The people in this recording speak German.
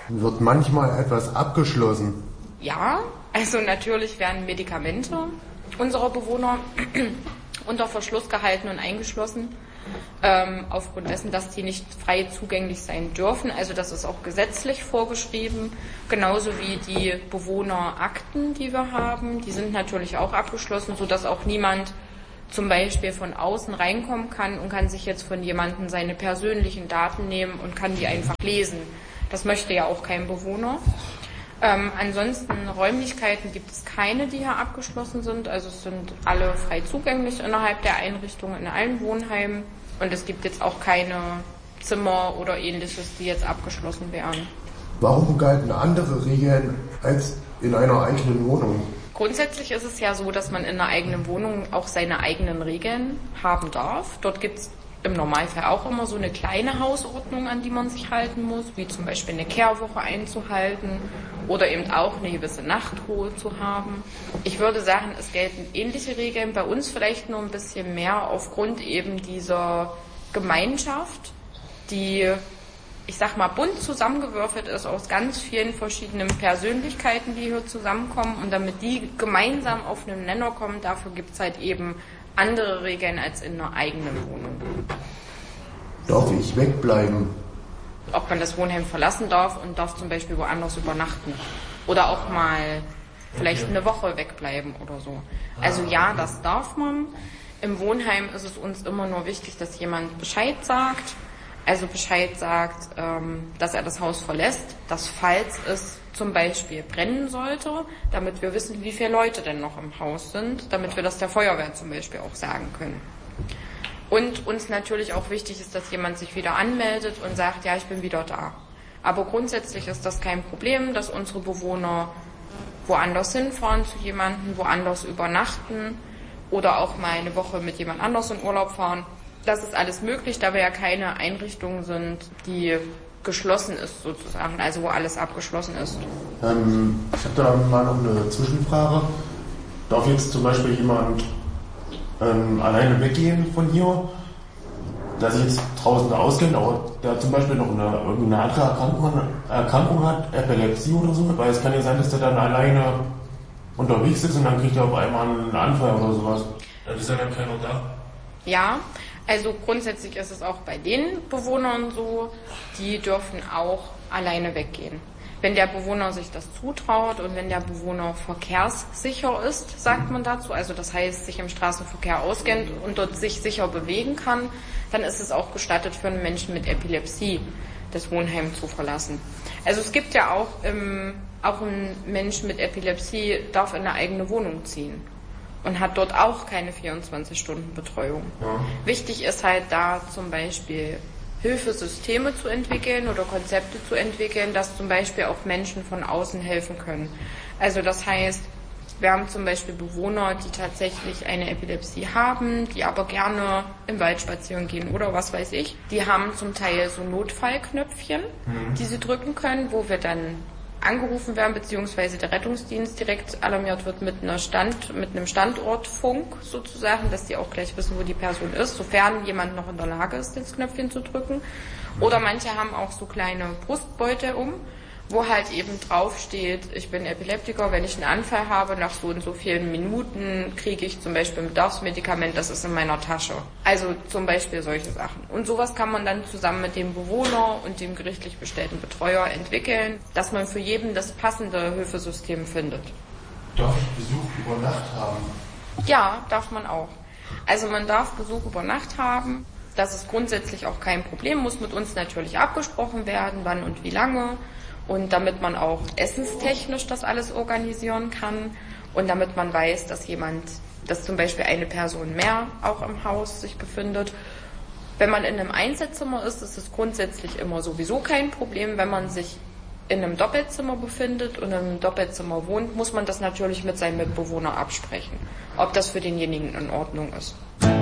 Wird manchmal etwas abgeschlossen? Ja, also natürlich werden Medikamente unserer Bewohner unter Verschluss gehalten und eingeschlossen, aufgrund dessen, dass die nicht frei zugänglich sein dürfen. Also das ist auch gesetzlich vorgeschrieben, genauso wie die Bewohnerakten, die wir haben. Die sind natürlich auch abgeschlossen, sodass auch niemand zum Beispiel von außen reinkommen kann und kann sich jetzt von jemandem seine persönlichen Daten nehmen und kann die einfach lesen. Das möchte ja auch kein Bewohner. Ansonsten Räumlichkeiten gibt es keine, die hier abgeschlossen sind. Also es sind alle frei zugänglich innerhalb der Einrichtungen in allen Wohnheimen. Und es gibt jetzt auch keine Zimmer oder ähnliches, die jetzt abgeschlossen wären. Warum gelten andere Regeln als in einer eigenen Wohnung? Grundsätzlich ist es ja so, dass man in einer eigenen Wohnung auch seine eigenen Regeln haben darf. Dort gibt es im Normalfall auch immer so eine kleine Hausordnung, an die man sich halten muss, wie zum Beispiel eine Kehrwoche einzuhalten oder eben auch eine gewisse Nachtruhe zu haben. Ich würde sagen, es gelten ähnliche Regeln, bei uns vielleicht nur ein bisschen mehr aufgrund eben dieser Gemeinschaft, die, ich sag mal, bunt zusammengewürfelt ist aus ganz vielen verschiedenen Persönlichkeiten, die hier zusammenkommen, und damit die gemeinsam auf einen Nenner kommen, dafür gibt es halt eben andere Regeln als in einer eigenen Wohnung. Darf ich wegbleiben? Ob man das Wohnheim verlassen darf und darf zum Beispiel woanders übernachten. Oder auch mal vielleicht eine Woche wegbleiben oder so. Also ja, das darf man. Im Wohnheim ist es uns immer nur wichtig, dass jemand Bescheid sagt. Also Bescheid sagt, dass er das Haus verlässt, dass falls es zum Beispiel brennen sollte, damit wir wissen, wie viele Leute denn noch im Haus sind, damit wir das der Feuerwehr zum Beispiel auch sagen können. Und uns natürlich auch wichtig ist, dass jemand sich wieder anmeldet und sagt, ja, ich bin wieder da. Aber grundsätzlich ist das kein Problem, dass unsere Bewohner woanders hinfahren zu jemandem, woanders übernachten oder auch mal eine Woche mit jemand anders in Urlaub fahren. Das ist alles möglich, da wir ja keine Einrichtung sind, die geschlossen ist sozusagen, also wo alles abgeschlossen ist. Ich habe da mal noch eine Zwischenfrage. Darf jetzt zum Beispiel jemand alleine weggehen von hier, der sich jetzt draußen auskennt, aber der zum Beispiel noch irgendeine andere Erkrankung hat, Epilepsie oder so? Weil es kann ja sein, dass der dann alleine unterwegs ist und dann kriegt er auf einmal einen Anfall oder sowas. Dann ist ja dann keiner da. Ja, also grundsätzlich ist es auch bei den Bewohnern so, die dürfen auch alleine weggehen. Wenn der Bewohner sich das zutraut und wenn der Bewohner verkehrssicher ist, sagt man dazu, also das heißt, sich im Straßenverkehr auskennt und dort sich sicher bewegen kann, dann ist es auch gestattet für einen Menschen mit Epilepsie, das Wohnheim zu verlassen. Also es gibt ja auch ein Mensch mit Epilepsie darf in eine eigene Wohnung ziehen und hat dort auch keine 24-Stunden-Betreuung. Ja. Wichtig ist halt da zum Beispiel Hilfesysteme zu entwickeln oder Konzepte zu entwickeln, dass zum Beispiel auch Menschen von außen helfen können. Also das heißt, wir haben zum Beispiel Bewohner, die tatsächlich eine Epilepsie haben, die aber gerne im Wald spazieren gehen oder was weiß ich. Die haben zum Teil so Notfallknöpfchen, die sie drücken können, wo wir dann angerufen werden, beziehungsweise der Rettungsdienst direkt alarmiert wird mit einem Standortfunk sozusagen, dass die auch gleich wissen, wo die Person ist, sofern jemand noch in der Lage ist, das Knöpfchen zu drücken. Oder manche haben auch so kleine Brustbeutel wo halt eben drauf steht, ich bin Epileptiker, wenn ich einen Anfall habe, nach so und so vielen Minuten kriege ich zum Beispiel ein Bedarfsmedikament, das ist in meiner Tasche. Also zum Beispiel solche Sachen. Und sowas kann man dann zusammen mit dem Bewohner und dem gerichtlich bestellten Betreuer entwickeln, dass man für jeden das passende Hilfesystem findet. Darf ich Besuch über Nacht haben? Ja, darf man auch. Also man darf Besuch über Nacht haben. Das ist grundsätzlich auch kein Problem, muss mit uns natürlich abgesprochen werden, wann und wie lange. Und damit man auch essenstechnisch das alles organisieren kann und damit man weiß, dass zum Beispiel eine Person mehr auch im Haus sich befindet. Wenn man in einem Einzelzimmer ist es grundsätzlich immer sowieso kein Problem. Wenn man sich in einem Doppelzimmer befindet und in einem Doppelzimmer wohnt, muss man das natürlich mit seinem Mitbewohner absprechen, ob das für denjenigen in Ordnung ist.